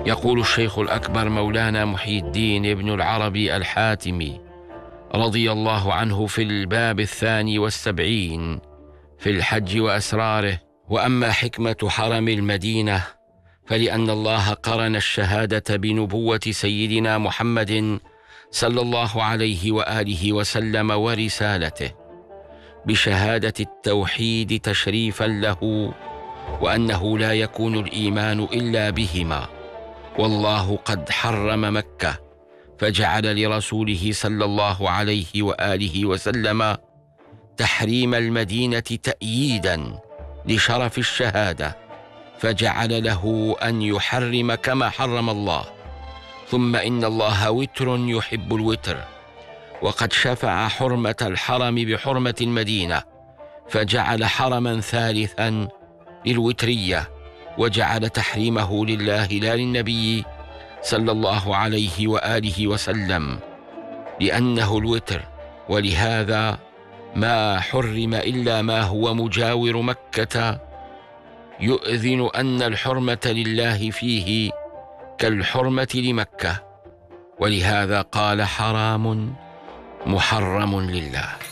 يقول الشيخ الأكبر مولانا محي الدين ابن العربي الحاتمي رضي الله عنه في الباب 72 في الحج وأسراره: وأما حكمة حرم المدينة فلأن الله قرن الشهادة بنبوة سيدنا محمد صلى الله عليه وآله وسلم ورسالته بشهادة التوحيد تشريفا له، وأنه لا يكون الإيمان إلا بهما. والله قد حرم مكة فجعل لرسوله صلى الله عليه وآله وسلم تحريم المدينة تأييدا لشرف الشهادة، فجعل له أن يحرم كما حرم الله. ثم إن الله وتر يحب الوتر، وقد شفع حرمة الحرم بحرمة المدينة، فجعل حرما ثالثا للوترية، وجعل تحريمه لله لا للنبي صلى الله عليه وآله وسلم لأنه الوتر. ولهذا ما حرم إلا ما هو مجاور مكة، يؤذن أن الحرمة لله فيه كالحرمة لمكة، ولهذا قال: حرام محرم لله.